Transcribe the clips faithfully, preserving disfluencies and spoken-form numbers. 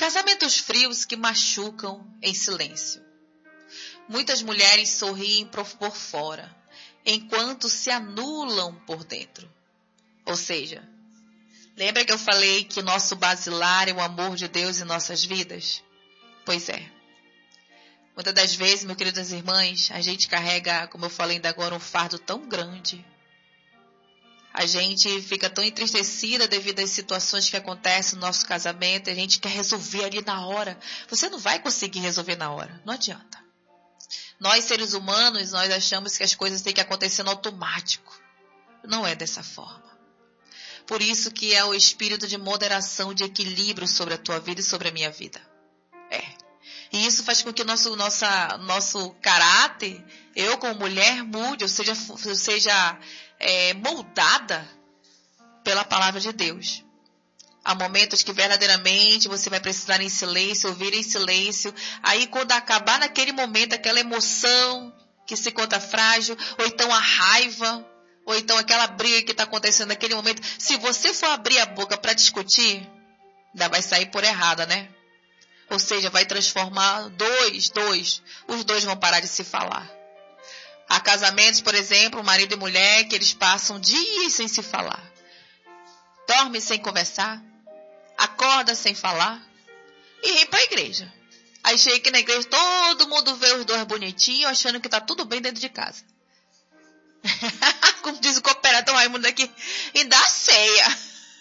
Casamentos frios que machucam em silêncio. Muitas mulheres sorriem por fora, enquanto se anulam por dentro. Ou seja, lembra que eu falei que o nosso basilar é o amor de Deus em nossas vidas? Pois é. Muitas das vezes, meus queridos irmãos, a gente carrega, como eu falei ainda agora, um fardo tão grande. A gente fica tão entristecida devido às situações que acontecem no nosso casamento. A gente quer resolver ali na hora. Você não vai conseguir resolver na hora. Não adianta. Nós, seres humanos, nós achamos que as coisas têm que acontecer no automático. Não é dessa forma. Por isso que é o espírito de moderação, de equilíbrio sobre a tua vida e sobre a minha vida. É. E isso faz com que o nosso, nossa, nosso caráter, eu como mulher, mude, ou seja, ou seja é, moldada pela palavra de Deus. Há momentos que verdadeiramente você vai precisar em silêncio, ouvir em silêncio. Aí quando acabar naquele momento, aquela emoção que se conta frágil, ou então a raiva, ou então aquela briga que está acontecendo naquele momento, se você for abrir a boca para discutir, ainda vai sair por errada, né? Ou seja, vai transformar dois, dois, os dois vão parar de se falar. Há casamentos, por exemplo, marido e mulher, que eles passam dias sem se falar. Dorme sem conversar, acorda sem falar e vem para a igreja. Aí chega aqui na igreja, todo mundo vê os dois bonitinhos, achando que tá tudo bem dentro de casa. Como diz o cooperador Raimundo aqui, e dá ceia.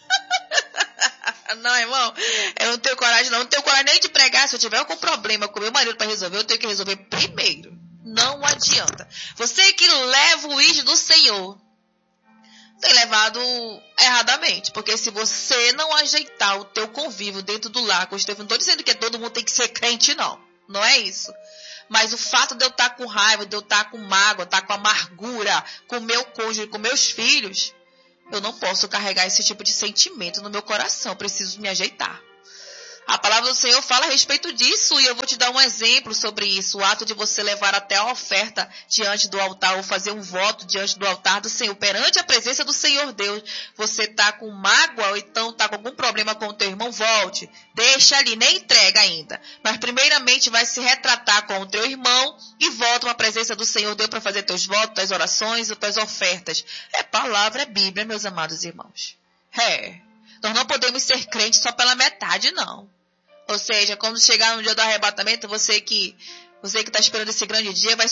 Não, irmão, eu não tenho coragem não, não tenho coragem nem de pregar. Se eu tiver algum problema com meu marido para resolver, eu tenho que resolver primeiro. Não adianta. Você que leva o ismo do Senhor, tem levado erradamente. Porque se você não ajeitar o teu convívio dentro do lar com os teus... Não estou dizendo que todo mundo tem que ser crente, não. Não é isso. Mas o fato de eu estar com raiva, de eu estar com mágoa, estar com amargura, com o meu cônjuge, com meus filhos, eu não posso carregar esse tipo de sentimento no meu coração. Eu preciso me ajeitar. A palavra do Senhor fala a respeito disso e eu vou te dar um exemplo sobre isso. O ato de você levar até a oferta diante do altar ou fazer um voto diante do altar do Senhor, perante a presença do Senhor Deus. Você está com mágoa ou então está com algum problema com o teu irmão, volte. Deixa ali, nem entrega ainda. Mas primeiramente vai se retratar com o teu irmão e volta para a presença do Senhor Deus para fazer teus votos, tuas orações e tuas ofertas. É palavra, é Bíblia, meus amados irmãos. É. Nós não podemos ser crentes só pela metade, não. Ou seja, quando chegar no dia do arrebatamento, você que você que está esperando esse grande dia vai